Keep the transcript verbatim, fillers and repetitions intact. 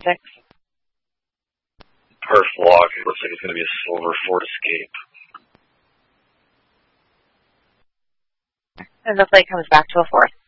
six. Perf log, it looks like it's going to be a silver Ford Escape. And the plate comes back to a fourth.